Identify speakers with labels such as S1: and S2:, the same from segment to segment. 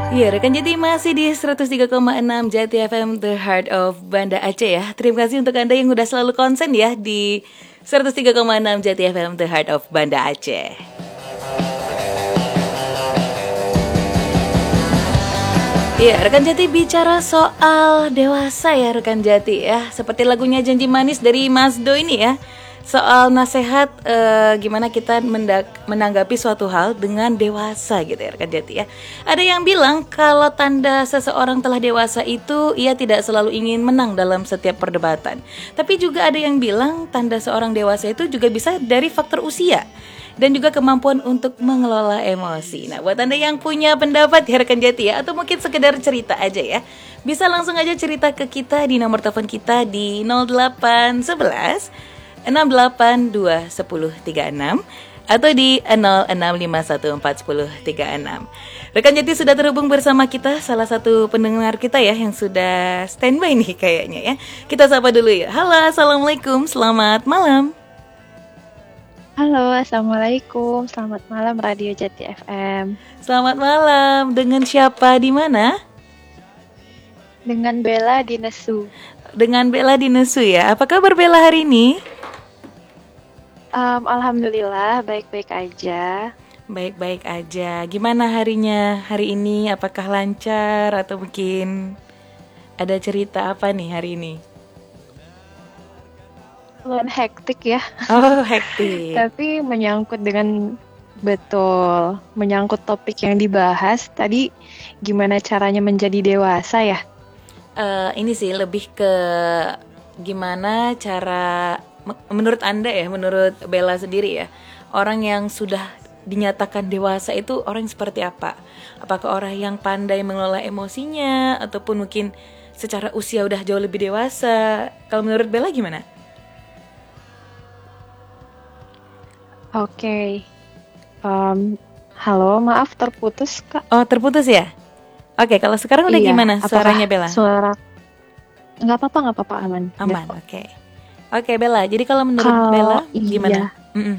S1: Iya, rekan Jati masih di 103,6 Jati FM The Heart of Banda Aceh ya. Terima kasih untuk Anda yang udah selalu konsen ya di 103,6 Jati FM The Heart of Banda Aceh. Iya, rekan Jati bicara soal dewasa ya rekan Jati ya. Seperti lagunya Janji Manis dari Mas Do ini ya. Soal nasihat gimana kita menanggapi suatu hal dengan dewasa gitu ya rekan Jati ya. Ada yang bilang kalau tanda seseorang telah dewasa itu ia tidak selalu ingin menang dalam setiap perdebatan. Tapi juga ada yang bilang tanda seorang dewasa itu juga bisa dari faktor usia dan juga kemampuan untuk mengelola emosi. Nah, buat Anda yang punya pendapat ya rekan Jati ya, atau mungkin sekedar cerita aja ya, bisa langsung aja cerita ke kita di nomor telepon kita di 0811 682 1036 atau di 0651411036. Rekan Jati sudah terhubung bersama kita, salah satu pendengar kita ya yang sudah standby nih kayaknya ya. Kita sapa dulu ya. Halo, assalamualaikum, selamat malam.
S2: Halo, assalamualaikum. Selamat malam Radio Jati FM.
S1: Selamat malam. Dengan siapa di mana?
S2: Dengan Bella di Nesu.
S1: Dengan Bella di Nesu ya. Apa kabar Bella hari ini?
S2: Alhamdulillah baik-baik aja.
S1: Baik-baik aja. Gimana harinya hari ini? Apakah lancar atau mungkin ada cerita apa nih hari ini?
S2: Lumayan hektik ya.
S1: Oh, hektik.
S2: Tapi menyangkut menyangkut topik yang dibahas tadi, gimana caranya menjadi dewasa ya?
S1: Ini sih lebih ke gimana cara menurut Anda ya, menurut Bella sendiri ya, orang yang sudah dinyatakan dewasa itu orang yang seperti apa? Apakah orang yang pandai mengelola emosinya ataupun mungkin secara usia udah jauh lebih dewasa? Kalau menurut Bella gimana?
S2: Oke. Halo, maaf terputus Kak.
S1: Oh, terputus ya? Oke, kalau sekarang udah gimana suaranya Bella?
S2: Suara nggak apa-apa aman.
S1: Aman, oke. Oke Bella, jadi kalau menurut Bella gimana?
S2: Iya.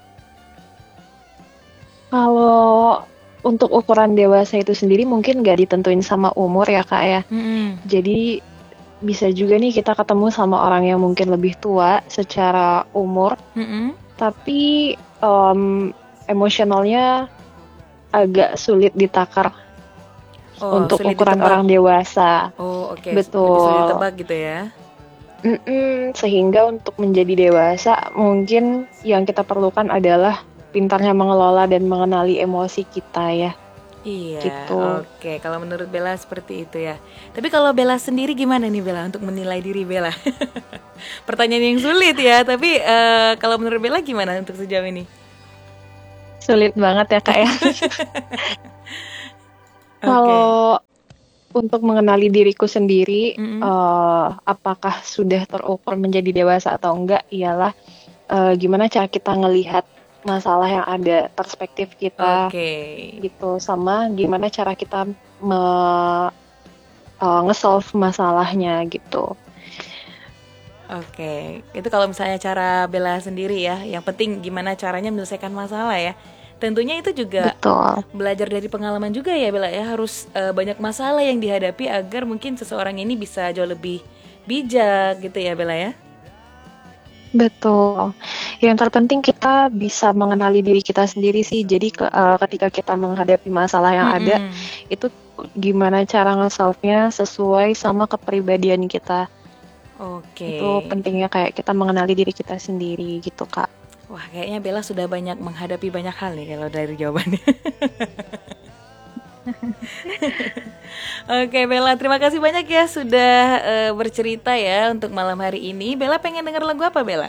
S2: Kalau untuk ukuran dewasa itu sendiri mungkin nggak ditentuin sama umur ya Kak ya. Jadi bisa juga nih kita ketemu sama orang yang mungkin lebih tua secara umur, tapi emosionalnya agak sulit ditakar untuk
S1: sulit
S2: ukuran
S1: ditebak.
S2: orang dewasa.
S1: Oh oke.
S2: Betul.
S1: Lebih sulit ditebak gitu ya.
S2: Sehingga untuk menjadi dewasa mungkin yang kita perlukan adalah pintarnya mengelola dan mengenali emosi kita ya.
S1: Iya,
S2: gitu.
S1: Oke. Kalau menurut Bella seperti itu ya. Tapi kalau Bella sendiri gimana nih Bella untuk menilai diri Bella? Pertanyaan yang sulit ya. Tapi kalau menurut Bella gimana untuk sejauh ini?
S2: Sulit banget ya Kak ya. Kalau untuk mengenali diriku sendiri, apakah sudah terukur menjadi dewasa atau enggak, ialah gimana cara kita ngelihat masalah yang ada, perspektif kita, gitu, sama gimana cara kita nge-solve masalahnya gitu.
S1: Oke, itu kalau misalnya cara Bella sendiri ya, yang penting gimana caranya menyelesaikan masalah ya. Tentunya itu juga belajar dari pengalaman juga ya Bella ya, harus banyak masalah yang dihadapi agar mungkin seseorang ini bisa jauh lebih bijak gitu ya Bella ya.
S2: Betul. Yang terpenting kita bisa mengenali diri kita sendiri sih. Jadi ketika kita menghadapi masalah yang ada, itu gimana cara nge-solve-nya sesuai sama kepribadian kita.
S1: Oke.
S2: Itu pentingnya kayak kita mengenali diri kita sendiri gitu Kak.
S1: Wah, kayaknya Bella sudah banyak menghadapi banyak hal nih kalau dari jawabannya. Oke Bella, terima kasih banyak ya sudah bercerita ya untuk malam hari ini. Bella pengen denger lagu apa Bella?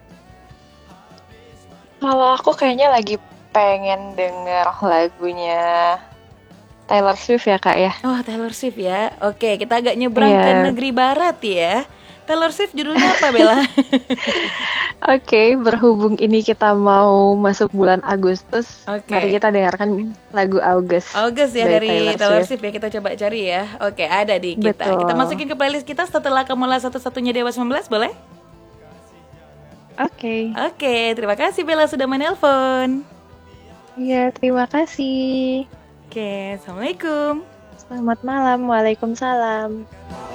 S2: Kalau aku kayaknya lagi pengen denger lagunya Taylor Swift ya Kak ya.
S1: Oh Taylor Swift ya. Oke, kita agak nyebrang ke negeri barat ya. Taylor Swift judulnya apa Bella?
S2: Oke, berhubung ini kita mau masuk bulan Agustus, mari kita dengarkan lagu August.
S1: August ya dari Taylor Swift ya, kita coba cari ya. Oke, ada di kita. Betul. Kita masukin ke playlist kita setelah Kamulah Satu-Satunya Dewa 19, boleh? Oke, terima kasih Bella sudah menelpon.
S2: Iya, terima kasih.
S1: Oke, Assalamualaikum.
S2: Selamat malam, waalaikumsalam.